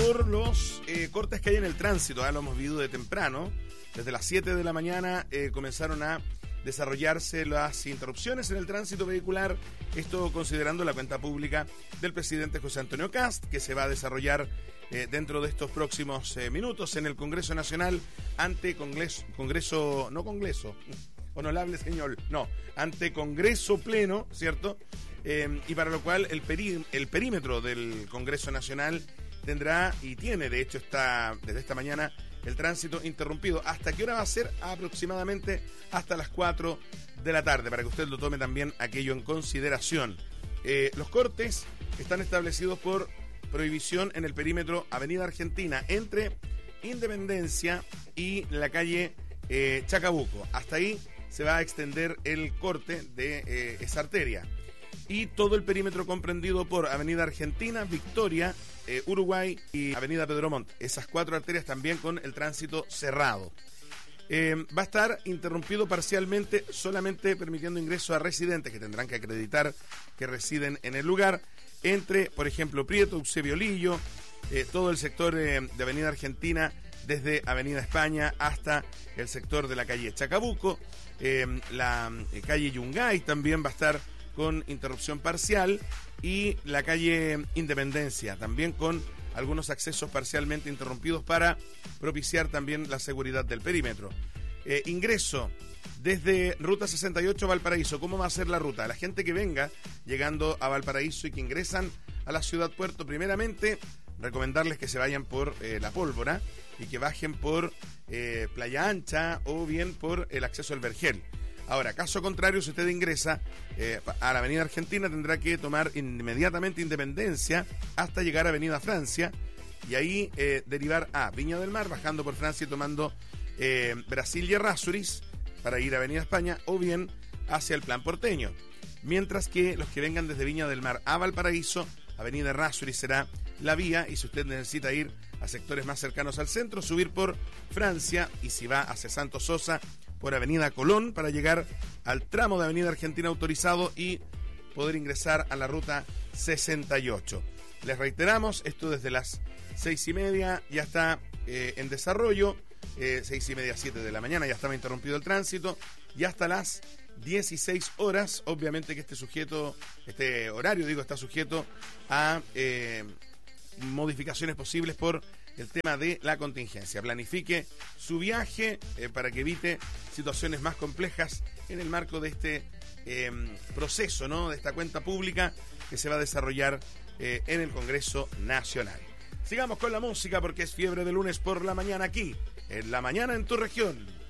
por los cortes que hay en el tránsito. Ya lo hemos vivido de temprano. Desde las 7 de la mañana comenzaron a desarrollarse las interrupciones en el tránsito vehicular. Esto considerando la cuenta pública del presidente José Antonio Kast, que se va a desarrollar dentro de estos próximos minutos en el Congreso Nacional ante honorable señor, ante Congreso Pleno, ¿cierto? Y para lo cual el perímetro del Congreso Nacional tendrá y tiene, de hecho, desde esta mañana el tránsito interrumpido. ¿Hasta qué hora va a ser? Aproximadamente hasta las 4 de la tarde, para que usted lo tome también aquello en consideración. Los cortes están establecidos por prohibición en el perímetro Avenida Argentina, entre Independencia y la calle Chacabuco. Hasta ahí se va a extender el corte de esa arteria. Y todo el perímetro comprendido por Avenida Argentina, Victoria, Uruguay y Avenida Pedro Montt. Esas 4 arterias también con el tránsito cerrado. Va a estar interrumpido parcialmente, solamente permitiendo ingreso a residentes que tendrán que acreditar que residen en el lugar, entre, por ejemplo, Prieto, Eusebio Lillo, todo el sector de Avenida Argentina, desde Avenida España hasta el sector de la calle Chacabuco. La calle Yungay también va a estar con interrupción parcial, y la calle Independencia también con algunos accesos parcialmente interrumpidos para propiciar también la seguridad del perímetro. Ingreso desde Ruta 68 Valparaíso. ¿Cómo va a ser la ruta? La gente que venga llegando a Valparaíso y que ingresan a la ciudad puerto, primeramente recomendarles que se vayan por La Pólvora y que bajen por Playa Ancha o bien por el acceso al Vergel. Ahora, caso contrario, si usted ingresa a la Avenida Argentina, tendrá que tomar inmediatamente Independencia hasta llegar a Avenida Francia y ahí derivar a Viña del Mar, bajando por Francia y tomando Brasil y Errázuriz para ir a Avenida España, o bien hacia el Plan Porteño. Mientras que los que vengan desde Viña del Mar a Valparaíso, Avenida Errázuriz será la vía, y si usted necesita ir a sectores más cercanos al centro, subir por Francia, y si va hacia Santos Sosa, por Avenida Colón para llegar al tramo de Avenida Argentina autorizado y poder ingresar a la ruta 68. Les reiteramos, esto desde las 6:30 ya está en desarrollo, 6:30, 7 de la mañana ya estaba interrumpido el tránsito, y hasta las 16 horas, obviamente que este horario está sujeto a modificaciones posibles por el tema de la contingencia. Planifique su viaje para que evite situaciones más complejas en el marco de este proceso, ¿no?, de esta cuenta pública que se va a desarrollar en el Congreso Nacional. Sigamos con la música, porque es fiebre de lunes por la mañana aquí, en La Mañana en tu Región.